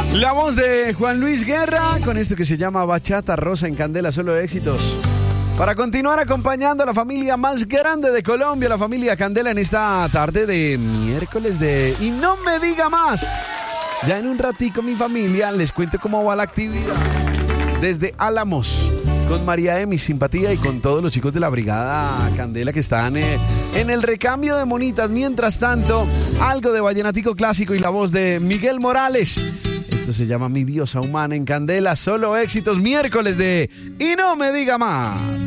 La voz de Juan Luis Guerra con esto que se llama Bachata Rosa en Candela, solo éxitos. Para continuar acompañando a la familia más grande de Colombia, la familia Candela, en esta tarde de miércoles de Y no me diga más. Ya en un ratico, mi familia, les cuento cómo va la actividad desde Álamos con María Emi, simpatía, y con todos los chicos de la brigada Candela que están en el recambio de monitas. Mientras tanto, algo de vallenatico clásico y la voz de Miguel Morales. Esto se llama Mi Diosa Humana en Candela, solo éxitos, miércoles de Y no me diga más.